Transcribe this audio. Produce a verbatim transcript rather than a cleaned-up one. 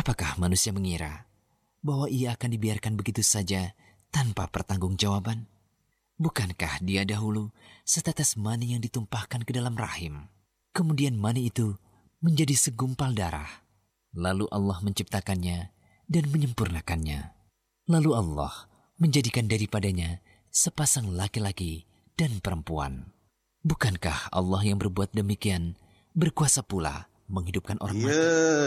Apakah manusia mengira bahwa ia akan dibiarkan begitu saja tanpa pertanggungjawaban? Bukankah dia dahulu setetes mani yang ditumpahkan ke dalam rahim? Kemudian mani itu menjadi segumpal darah. Lalu Allah menciptakannya dan menyempurnakannya. Lalu Allah menjadikan daripadanya sepasang laki-laki dan perempuan. Bukankah Allah yang berbuat demikian berkuasa pula menghidupkan orang mati?